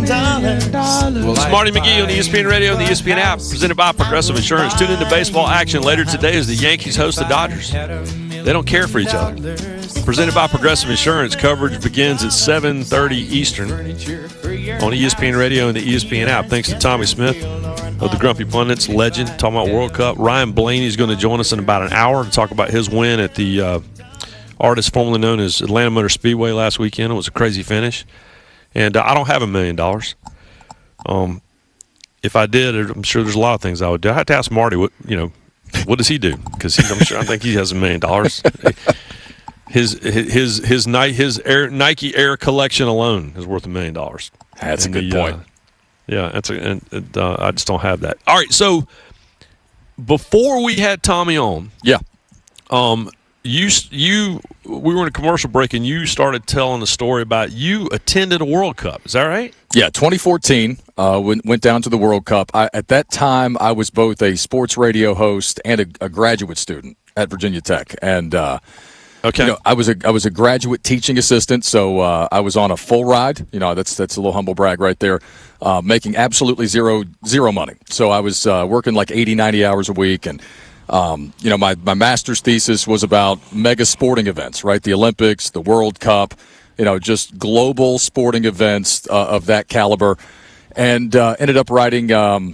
Well, it's Marty McGee on the ESPN Radio and the ESPN app, presented by Progressive Insurance. Tune into baseball action later today as the Yankees host the Dodgers. They don't care for each other. Presented by Progressive Insurance. Coverage begins at 7:30 Eastern on ESPN Radio and the ESPN app. Thanks to Tommy Smith of the Grumpy Pundits, legend, talking about World Cup. Ryan Blaney is going to join us in about an hour to talk about his win at the artist formerly known as Atlanta Motor Speedway last weekend. It was a crazy finish. And I don't have $1 million. If I did, I'm sure there's a lot of things I would do. I have to ask Marty what does he do? Because I think he has $1 million. His Nike Air collection alone is worth $1 million. That's a good point. Yeah, I just don't have that. All right, so before we had Tommy on, we were in a commercial break, and you started telling a story about you attended a World Cup. Is that right? Yeah, 2014, went down to the World Cup. At that time, I was both a sports radio host and a graduate student at Virginia Tech. And okay, I was a graduate teaching assistant, so I was on a full ride. That's a little humble brag right there, making absolutely zero money. So I was working like 80, 90 hours a week, and my master's thesis was about mega sporting events, right? The Olympics, the World Cup, just global sporting events of that caliber, and ended up writing,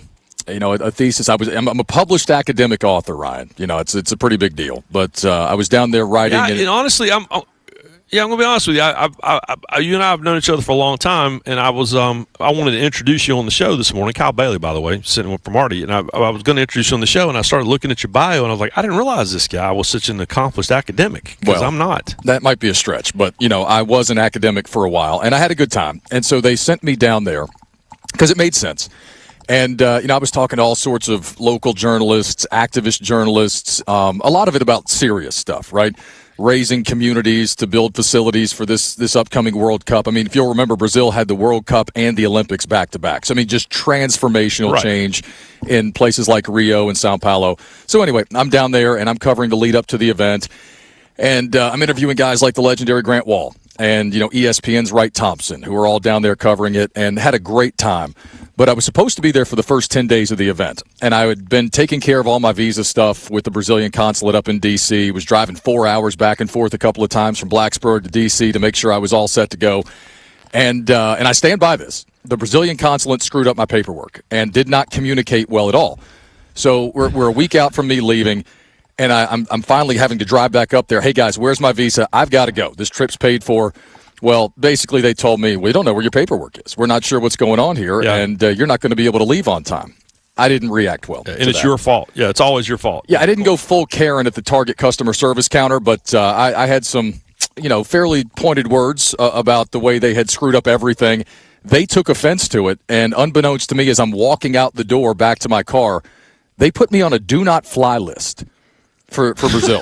a thesis. I'm a published academic author, Ryan. It's a pretty big deal. But I was down there writing. Yeah, and honestly, I'm going to be honest with you. You and I have known each other for a long time, and I wanted to introduce you on the show this morning. Kyle Bailey, by the way, sitting for Marty, and I was going to introduce you on the show, and I started looking at your bio, and I was like, I didn't realize this guy was such an accomplished academic, because I'm not. That might be a stretch, but, I was an academic for a while, and I had a good time. And so they sent me down there because it made sense. And, I was talking to all sorts of local journalists, activist journalists, a lot of it about serious stuff, right? Raising communities to build facilities for this upcoming World Cup. I mean, if you'll remember, Brazil had the World Cup and the Olympics back-to-back. So, just transformational change in places like Rio and Sao Paulo. So, anyway, I'm down there, and I'm covering the lead-up to the event. And I'm interviewing guys like the legendary Grant Wahl and, ESPN's Wright Thompson, who are all down there covering it, and had a great time. But I was supposed to be there for the first 10 days of the event, and I had been taking care of all my visa stuff with the Brazilian consulate up in D.C., was driving 4 hours back and forth a couple of times from Blacksburg to D.C. to make sure I was all set to go. And I stand by this. The Brazilian consulate screwed up my paperwork and did not communicate well at all. So we're a week out from me leaving, and I'm finally having to drive back up there. Hey, guys, where's my visa? I've got to go. This trip's paid for. Well, basically, they told me, we don't know where your paperwork is. We're not sure what's going on here, and you're not going to be able to leave on time. I didn't react well. And it's your fault. Yeah, it's always your fault. Yeah, I didn't go full Karen at the Target customer service counter, but I had some, fairly pointed words about the way they had screwed up everything. They took offense to it, and unbeknownst to me, as I'm walking out the door back to my car, they put me on a do-not-fly list for Brazil.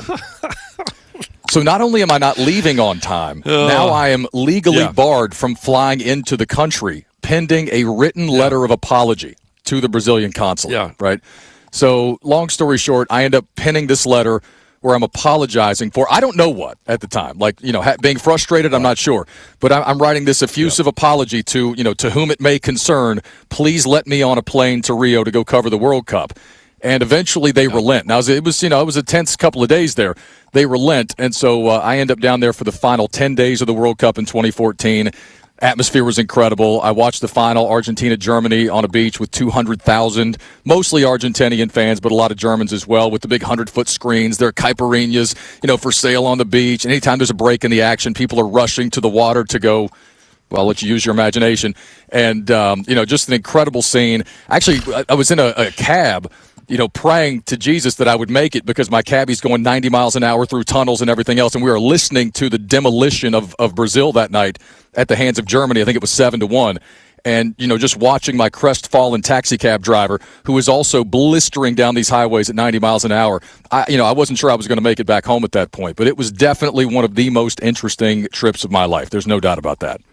So not only am I not leaving on time, now I am legally barred from flying into the country pending a written letter of apology to the Brazilian consulate. Yeah. Right? So long story short, I end up penning this letter where I'm apologizing for, I don't know what at the time, like, being frustrated, I'm not sure. But I'm writing this effusive apology to, to whom it may concern. Please let me on a plane to Rio to go cover the World Cup. And eventually they relent. Now, it was a tense couple of days there. They relent, and so I end up down there for the final 10 days of the World Cup in 2014. Atmosphere was incredible. I watched the final, Argentina-Germany, on a beach with 200,000, mostly Argentinian fans, but a lot of Germans as well, with the big 100-foot screens. There are caipirinhas, for sale on the beach. And anytime there's a break in the action, people are rushing to the water to go. Well, I'll let you use your imagination. And, just an incredible scene. Actually, I was in a cab, praying to Jesus that I would make it because my cabbie's going 90 miles an hour through tunnels and everything else. And we were listening to the demolition of Brazil that night at the hands of Germany. I think it was 7-1. And, just watching my crestfallen taxi cab driver, who was also blistering down these highways at 90 miles an hour. I wasn't sure I was going to make it back home at that point. But it was definitely one of the most interesting trips of my life. There's no doubt about that.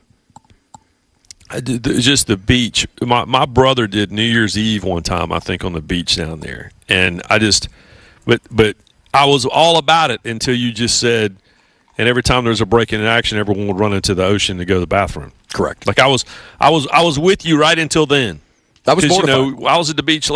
Just the beach. My brother did New Year's Eve one time, I think, on the beach down there, and but I was all about it until you just said, and every time there's a break in action, everyone would run into the ocean to go to the bathroom. Correct. Like I was with you right until then. That was mortifying. I was at the beach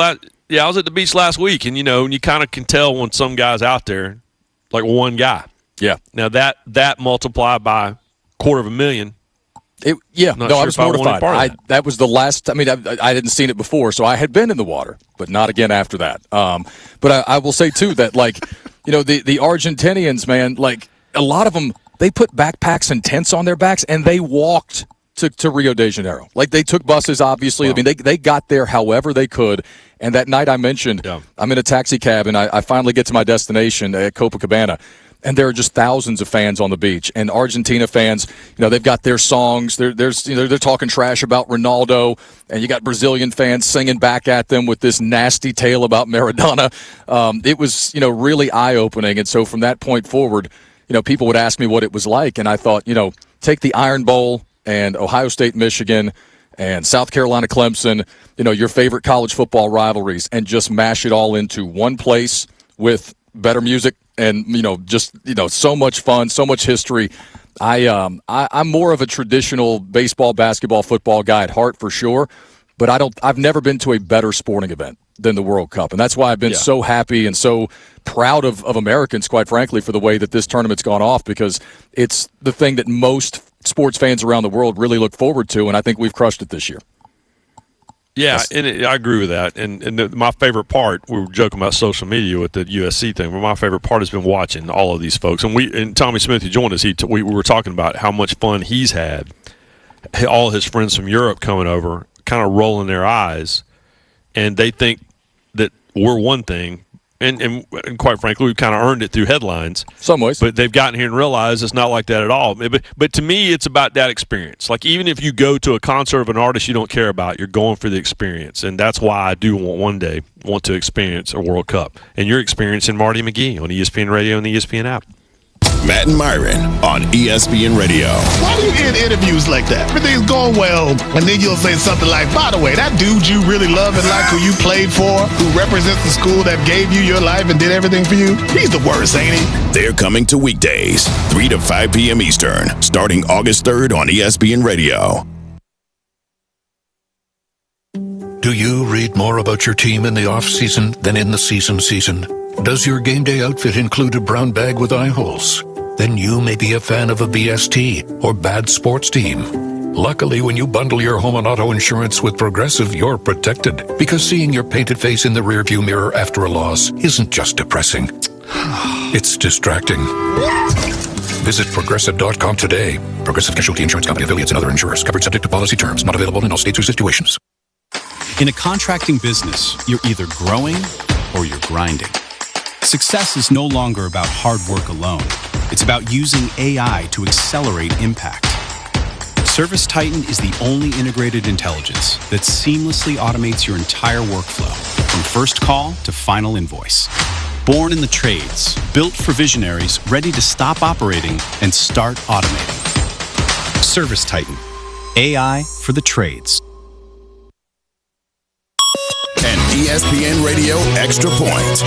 last week, and you kind of can tell when some guy's out there, like one guy. Yeah. Now that multiplied by 250,000. I was mortified. That was the last. I mean, I hadn't seen it before, so I had been in the water, but not again after that. But I will say too that, like, the Argentinians, man, like a lot of them, they put backpacks and tents on their backs and they walked to Rio de Janeiro. Like, they took buses, obviously. Wow. I mean, they got there however they could. And that night I mentioned, I'm in a taxi cab and I finally get to my destination at Copacabana. And there are just thousands of fans on the beach, and Argentina fans, they've got their songs. They're talking trash about Ronaldo, and you got Brazilian fans singing back at them with this nasty tale about Maradona. It was, really eye-opening. And so from that point forward, people would ask me what it was like, and I thought, take the Iron Bowl and Ohio State, Michigan, and South Carolina, Clemson, your favorite college football rivalries, and just mash it all into one place with better music. And, so much fun, so much history. I'm more of a traditional baseball, basketball, football guy at heart for sure, but I've never been to a better sporting event than the World Cup. And that's why I've been so happy and so proud of Americans, quite frankly, for the way that this tournament's gone off, because it's the thing that most sports fans around the world really look forward to, and I think we've crushed it this year. Yeah, and I agree with that. And my favorite part, we were joking about social media with the USC thing, but my favorite part has been watching all of these folks. And Tommy Smith, who joined us, we were talking about how much fun he's had. All his friends from Europe coming over, kind of rolling their eyes, and they think that we're one thing. And quite frankly, we've kind of earned it through headlines. Some ways. But they've gotten here and realized it's not like that at all. But to me, it's about that experience. Like, even if you go to a concert of an artist you don't care about, you're going for the experience. And that's why I do want to experience a World Cup. And you're experiencing Marty McGee on ESPN Radio and the ESPN app. Matt and Myron on ESPN Radio. Why do you end interviews like that? Everything's going well, and then you'll say something like, by the way, that dude you really love and like, who you played for, who represents the school that gave you your life and did everything for you, he's the worst, ain't he? They're coming to weekdays, 3 to 5 p.m. Eastern, starting August 3rd on ESPN Radio. Do you read more about your team in the off-season than in the season? Does your game day outfit include a brown bag with eye holes? Then you may be a fan of a BST or bad sports team. Luckily, when you bundle your home and auto insurance with Progressive, you're protected, because seeing your painted face in the rearview mirror after a loss isn't just depressing. It's distracting. Visit Progressive.com today. Progressive Casualty Insurance Company, affiliates, and other insurers. Covered subject to policy terms. Not available in all states or situations. In a contracting business, you're either growing or you're grinding. Success is no longer about hard work alone. It's about using AI to accelerate impact. ServiceTitan is the only integrated intelligence that seamlessly automates your entire workflow, from first call to final invoice. Born in the trades, built for visionaries ready to stop operating and start automating. ServiceTitan, AI for the trades. An ESPN Radio Extra Point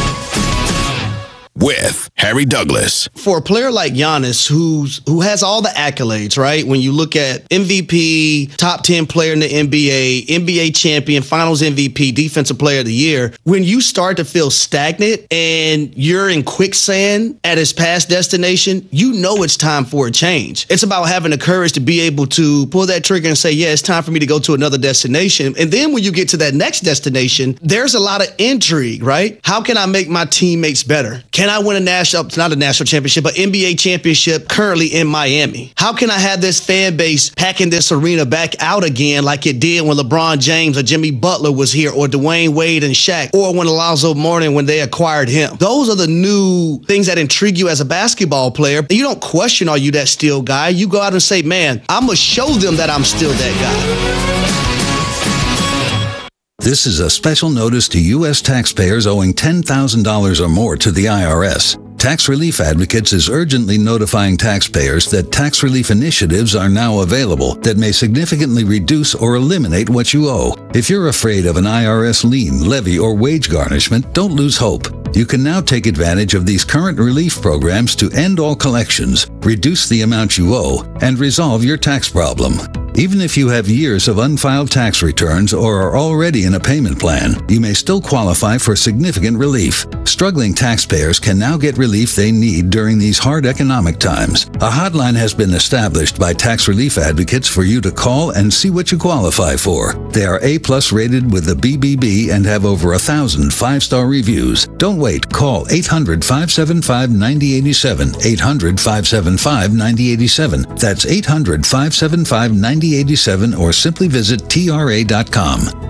with Harry Douglas. For a player like Giannis, who has all the accolades, right? When you look at MVP, top 10 player in the NBA, NBA champion, finals MVP, defensive player of the year, when you start to feel stagnant and you're in quicksand at his past destination, you know it's time for a change. It's about having the courage to be able to pull that trigger and say, yeah, it's time for me to go to another destination. And then when you get to that next destination, there's a lot of intrigue, right? How can I make my teammates better? Can I win not a national championship, but NBA championship currently in Miami? How can I have this fan base packing this arena back out again like it did when LeBron James or Jimmy Butler was here, or Dwayne Wade and Shaq, or when Alonzo Mourning when they acquired him? Those are the new things that intrigue you as a basketball player. You don't question, are you that still guy? You go out and say, man, I'm going to show them that I'm still that guy. This is a special notice to U.S. taxpayers owing $10,000 or more to the IRS. Tax Relief Advocates is urgently notifying taxpayers that tax relief initiatives are now available that may significantly reduce or eliminate what you owe. If you're afraid of an IRS lien, levy, or wage garnishment, don't lose hope. You can now take advantage of these current relief programs to end all collections, reduce the amount you owe, and resolve your tax problem. Even if you have years of unfiled tax returns or are already in a payment plan, you may still qualify for significant relief. Struggling taxpayers can now get relief they need during these hard economic times. A hotline has been established by tax relief advocates for you to call and see what you qualify for. They are A+ rated with the BBB and have over 1,000 5-star reviews. Don't wait. Call 800-575-9087. 800-575-9087. That's 800-575-9087 or simply visit TRA.com.